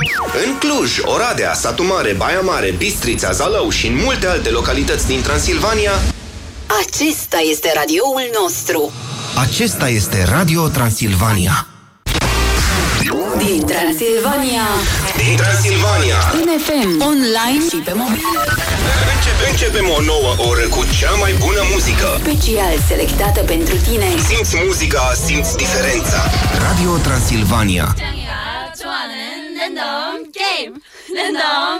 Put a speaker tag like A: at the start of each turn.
A: În Cluj, Oradea, Satu Mare, Baia Mare, Bistrița, Zalău și în multe alte localități din Transilvania.
B: Acesta este radioul nostru.
A: Acesta este Radio Transilvania.
B: Din Transilvania.
A: Din Transilvania.
B: În FM, online și pe mobil.
A: Începem o nouă oră cu cea mai bună muzică.
B: Special selectată pentru tine.
A: Simți muzica, simți diferența. Radio Transilvania.